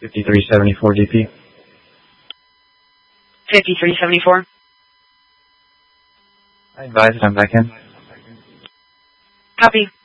5374 DP. 5374. I advise I'm back in. Copy.